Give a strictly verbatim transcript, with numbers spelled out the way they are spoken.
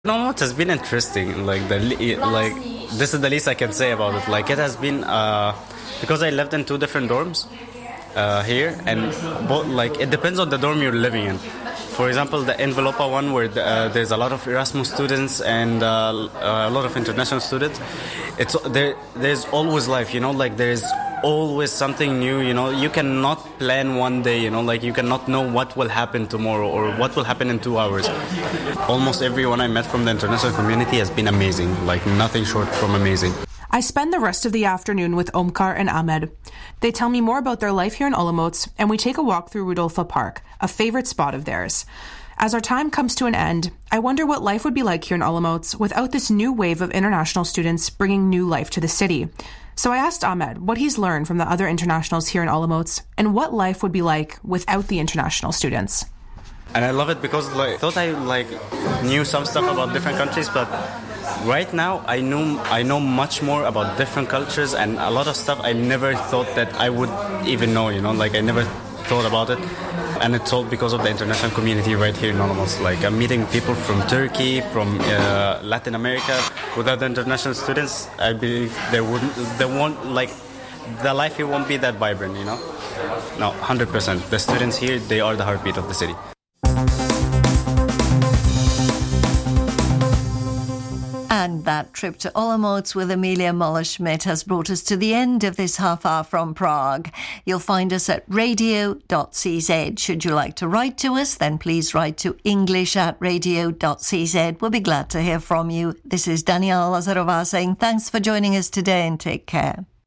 No, it has been interesting. Like the like, this is the least I can say about it. Like it has been uh, because I lived in two different dorms uh, here, and both like it depends on the dorm you're living in. For example, the Envelopa one, where the, uh, there's a lot of Erasmus students and uh, a lot of international students. It's there. There's always life, you know. Like there's always something new, you know. You cannot plan one day, you know. Like you cannot know what will happen tomorrow or what will happen in two hours. Almost everyone I met from the international community has been amazing. Like nothing short from amazing. I spend the rest of the afternoon with Omkar and Ahmed. They tell me more about their life here in Olomouc, and we take a walk through Rudolpha Park, a favorite spot of theirs. As our time comes to an end, I wonder what life would be like here in Olomouc without this new wave of international students bringing new life to the city. So I asked Ahmed what he's learned from the other internationals here in Olomouc and what life would be like without the international students. And I love it because like, I thought I like knew some stuff about different countries, but right now I know I know much more about different cultures and a lot of stuff I never thought that I would even know, you know, like I never thought about it. And it's all because of the international community right here in Olomouc. Like I'm meeting people from Turkey, from uh, Latin America. Without the international students, I believe there wouldn't, there won't, like, the life here won't be that vibrant, you know? No, one hundred percent. The students here, they are the heartbeat of the city. And that trip to Olomouc with Amelia Muller-Schmidt has brought us to the end of this half hour from Prague. You'll find us at radio dot c z. Should you like to write to us, then please write to english at radio dot c z. We'll be glad to hear from you. This is Daniela Lazarova saying thanks for joining us today and take care.